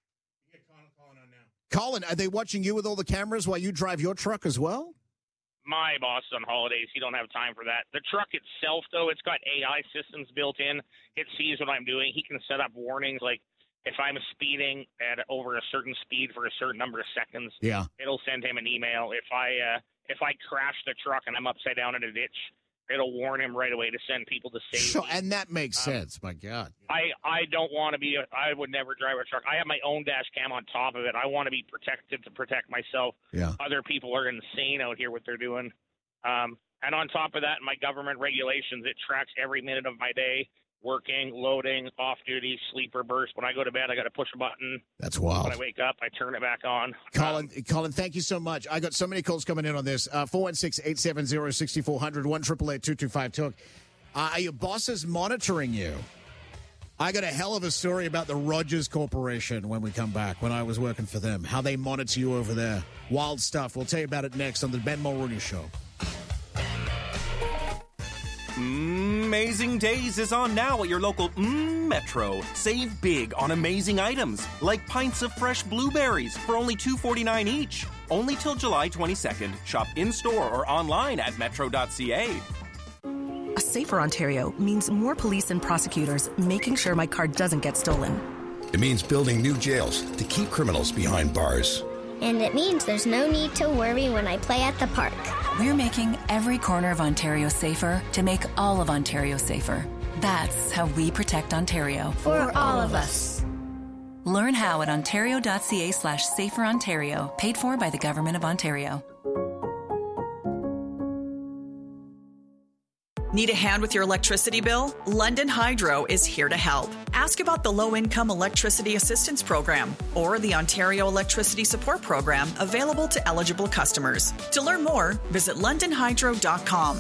Colin, are they watching you with all the cameras while you drive your truck as well? My boss is on holidays. He don't have time for that. The truck itself, though, it's got A I systems built in. It sees what I'm doing. He can set up warnings like if I'm speeding at over a certain speed for a certain number of seconds. Yeah. It'll send him an email. If I uh, if I crash the truck and I'm upside down in a ditch, it'll warn him right away to send people to save Sure, me. and that makes Um, sense. My God. I, I don't want to be, a, I would never drive a truck. I have my own dash cam on top of it. I want to be protected to protect myself. Yeah. Other people are insane out here what they're doing. Um, and on top of that, my government regulations, it tracks every minute of my day, working, loading, off duty, sleeper burst. When I go to bed, I got to push a button. That's wild. When I wake up, I turn it back on. Colin, Colin, thank you so much. I got so many calls coming in on this. Uh, four one six, eight seven zero, six four zero zero, one eight eight eight, two two five, talk. Uh, are your bosses monitoring you? I got a hell of a story about the Rogers Corporation when we come back, when I was working for them, how they monitor you over there. Wild stuff. We'll tell you about it next on the Ben Mulrooney Show. Amazing Days is on now at your local mm, Metro. Save big on amazing items, like pints of fresh blueberries for only two forty-nine each. Only till July twenty-second. Shop in-store or online at metro dot c a. A safer Ontario means more police and prosecutors making sure my car doesn't get stolen. It means building new jails to keep criminals behind bars. And it means there's no need to worry when I play at the park. We're making every corner of Ontario safer to make all of Ontario safer. That's how we protect Ontario. For all of us. Learn how at ontario.ca slash safer Ontario. Paid for by the Government of Ontario. Need a hand with your electricity bill? London Hydro is here to help. Ask about the Low-Income Electricity Assistance Program or the Ontario Electricity Support Program available to eligible customers. To learn more, visit london hydro dot com.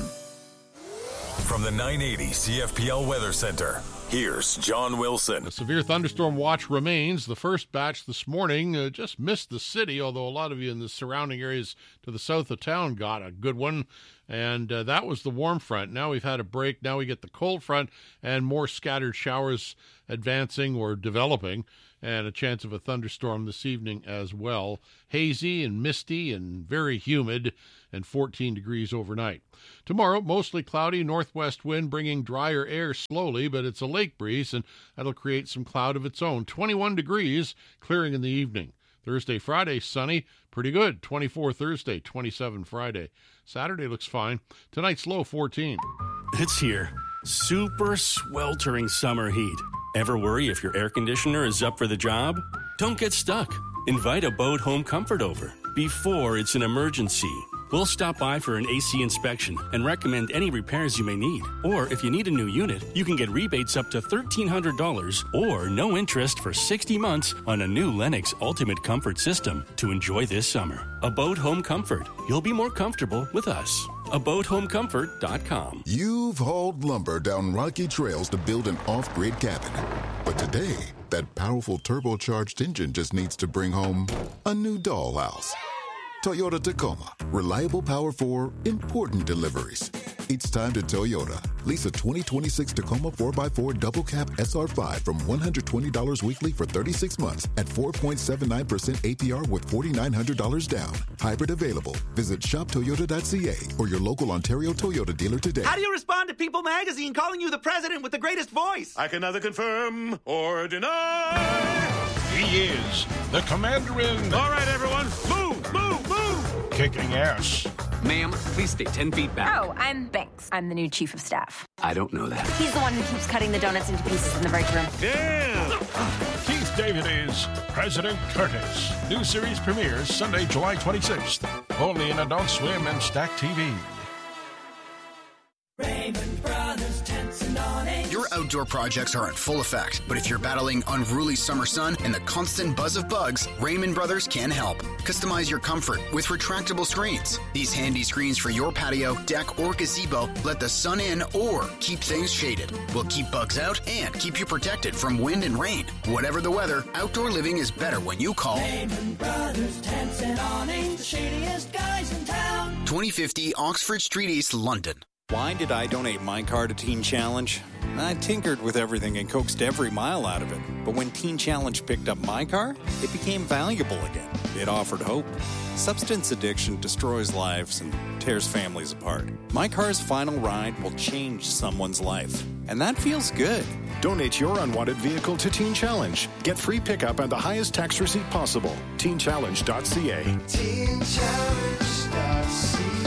From the nine eighty C F P L Weather Center, here's John Wilson. A severe thunderstorm watch remains. The first batch this morning uh, just missed the city, although a lot of you in the surrounding areas to the south of town got a good one. And uh, that was the warm front. Now we've had a break. Now we get the cold front and more scattered showers advancing or developing, and a chance of a thunderstorm this evening as well. Hazy and misty and very humid, and fourteen degrees overnight. Tomorrow, mostly cloudy, northwest wind bringing drier air slowly, but it's a lake breeze, and that'll create some cloud of its own. twenty-one degrees, clearing in the evening. Thursday, Friday, sunny, pretty good. twenty-four Thursday, twenty-seven Friday. Saturday looks fine. Tonight's low, fourteen. It's here. Super sweltering summer heat. Ever worry if your air conditioner is up for the job? Don't get stuck. Invite Abode Home Comfort over before it's an emergency. We'll stop by for an A C inspection and recommend any repairs you may need. Or if you need a new unit, you can get rebates up to thirteen hundred dollars or no interest for sixty months on a new Lennox Ultimate Comfort system to enjoy this summer. Abode Home Comfort. You'll be more comfortable with us. abode home comfort dot com. You've hauled lumber down rocky trails to build an off-grid cabin. But today, that powerful turbocharged engine just needs to bring home a new dollhouse. Toyota Tacoma. Reliable power for important deliveries. It's time to Toyota. Lease a twenty twenty-six Tacoma four by four double cab S R five from one hundred twenty dollars weekly for thirty-six months at four point seven nine percent A P R with four thousand nine hundred dollars down. Hybrid available. Visit shop toyota dot c a or your local Ontario Toyota dealer today. How do you respond to People Magazine calling you the president with the greatest voice? I can neither confirm or deny. He is the commander in. All right, everyone, move, move, move. Kicking ass. Ma'am, please stay ten feet back. Oh, I'm Banks. I'm the new chief of staff. I don't know that. He's the one who keeps cutting the donuts into pieces in the break room. Yeah. Keith David is President Curtis. New series premieres Sunday, July twenty-sixth. Only in Adult Swim and Stack T V. Raymond Brothers Tents and Awnings. Your outdoor projects are in full effect, but if you're battling unruly summer sun and the constant buzz of bugs, Raymond Brothers can help. Customize your comfort with retractable screens. These handy screens for your patio, deck, or gazebo let the sun in or keep things shaded. Will keep bugs out and keep you protected from wind and rain. Whatever the weather, outdoor living is better when you call Raymond Brothers Tents and Awnings, the shadiest guys in town. twenty fifty Oxford Street East, London. Why did I donate my car to Teen Challenge? I tinkered with everything and coaxed every mile out of it. But when Teen Challenge picked up my car, it became valuable again. It offered hope. Substance addiction destroys lives and tears families apart. My car's final ride will change someone's life. And that feels good. Donate your unwanted vehicle to Teen Challenge. Get free pickup and the highest tax receipt possible. teen challenge dot c a. teen challenge dot c a.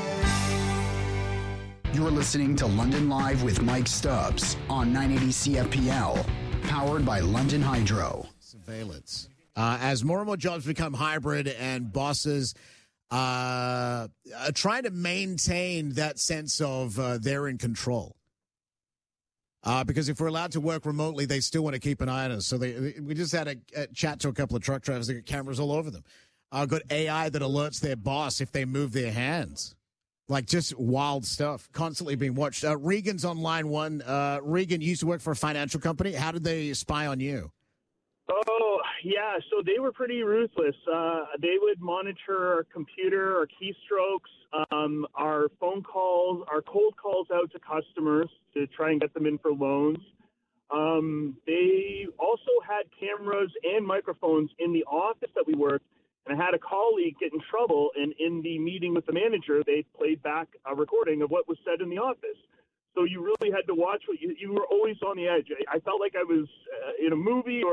You're listening to London Live with Mike Stubbs on nine eighty C F P L, powered by London Hydro. Surveillance. Uh, as more and more jobs become hybrid and bosses uh, are trying to maintain that sense of uh, they're in control. Uh, because if we're allowed to work remotely, they still want to keep an eye on us. So they, they we just had a, a chat to a couple of truck drivers. They got cameras all over them. Uh, got A I that alerts their boss if they move their hands. Like, just wild stuff, constantly being watched. Uh, Regan's on line one. Uh, Regan, you used to work for a financial company. How did they spy on you? Oh, yeah. So they were pretty ruthless. Uh, they would monitor our computer, our keystrokes, um, our phone calls, our cold calls out to customers to try and get them in for loans. Um, they also had cameras and microphones in the office that we worked. And I had a colleague get in trouble, and in the meeting with the manager, they played back a recording of what was said in the office. So you really had to watch what you, you were always on the edge. I, I felt like I was uh, in a movie or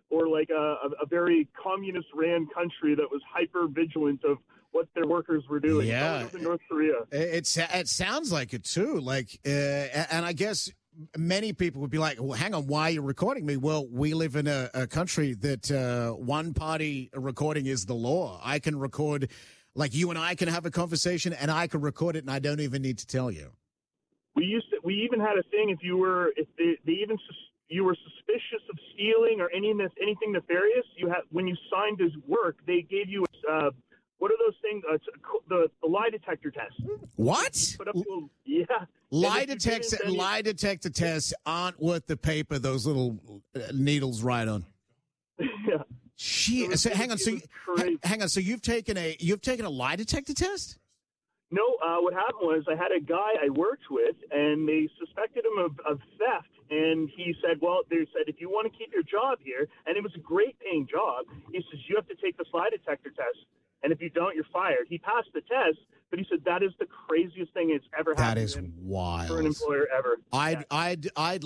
or like a, a very communist-ran country that was hyper-vigilant of what their workers were doing. Yeah. In North Korea. It, it, it sounds like it, too. Like, uh, and I guess many people would be like, well, hang on, why are you recording me? Well, we live in a, a country that uh, one-party recording is the law. I can record, like you and I can have a conversation, and I can record it, and I don't even need to tell you. We used to, we even had a thing if you were, if they, they even you were suspicious of stealing or any anything nefarious, you had when you signed his work, they gave you uh, what are those things? Uh, the the lie detector test. What? Put up to, yeah. Lie detector lie detector tests aren't worth the paper those little needles write on. Yeah. Gee, so hang on. So you, hang on. So you've taken a you've taken a lie detector test? No. Uh, what happened was I had a guy I worked with, and they suspected him of, of theft. And he said, well, they said, if you want to keep your job here, and it was a great paying job, he says, you have to take this lie detector test. And if you don't, you're fired. He passed the test, but he said that is the craziest thing that's ever happened. That is wild for an employer ever. I'd, I'd, I'd